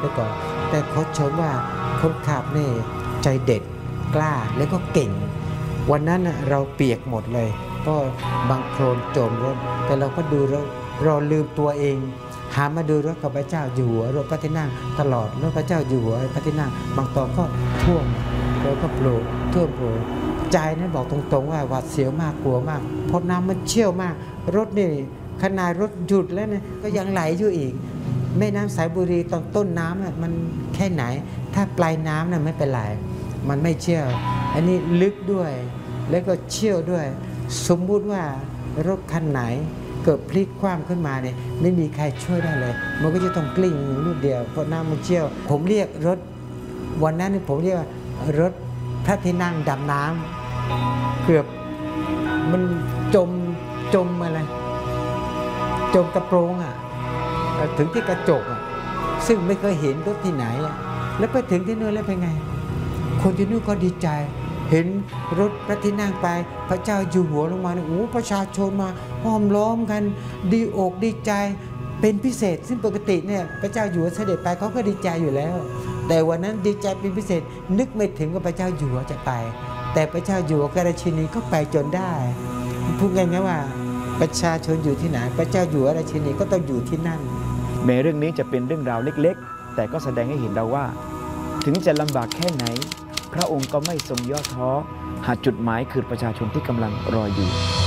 ไปก่อนแต่เขาชมว่าคนขับนี่ใจเด็ดกล้าแล้วก็เก่งวันนั้นเราเปียกหมดเลยก็บางโคลนโจมรถแต่เราก็ดูเราลืมตัวเองหามาดูรถกับพระเจ้าอยู่หัวรถพระที่นั่งตลอดรถพระเจ้าอยู่หัวพระที่นั่งบางตอนก็ท่วมแล้วก็โผล่ท่วมโผล่ใจนั้นบอกตรงๆว่าหวาดเสียวมากกลัวมากเพราะน้ำมันเชี่ยวมากรถนี่ขนาดรถหยุดแล้วนะก็ยังไหลอยู่อีกแม่น้ำสายบุรีตอนต้นน้ำมันแค่ไหนถ้าปลายน้ำน่ะไม่เป็นไรมันไม่เชี่ยวอันนี้ลึกด้วยแล้วก็เชี่ยวด้วยสมมุติว่ารถคันไหนเกิดพลิกคว่ำขึ้นมาเนี่ยไม่มีใครช่วยได้เลยมันก็จะต้องกลิ้งลูกเดียวเพราะน้ำมันเชี่ยวผมเรียกรถวันนั้นผมเรียกว่ารถพระที่นั่งดำน้ำเกือบมันจมอะไรจมกระโปรงถึงที่กระจกซึ่งไม่เคยเห็นรถที่ไหนแล้วไปถึงที่นู่นแล้วเป็นไงคนที่นู่นก็ดีใจเห็นรถพระที่นั่งไปพระเจ้าอยู่หัวลงมาเนี่ยโอ้ประชาชนมาห้อมล้อมกันดีอกดีใจเป็นพิเศษซึ่งปกติเนี่ยพระเจ้าอยู่หัวเสด็จไปเขาก็ดีใจอยู่แล้วแต่วันนั้นดีใจเป็นพิเศษนึกไม่ถึงว่าพระเจ้าอยู่หัวจะไปแต่พระเจ้าอยู่หัวกราชินีก็ไปจนได้พูดง่ายๆว่าประชาชนอยู่ที่ไหนพระเจ้าอยู่หัวราชินีก็ต้องอยู่ที่นั่นแม้เรื่องนี้จะเป็นเรื่องราวเล็กๆแต่ก็แสดงให้เห็นเราว่าถึงจะลำบากแค่ไหนพระองค์ก็ไม่ทรงย่อท้อหากจุดหมายคือประชาชนที่กำลังรออยู่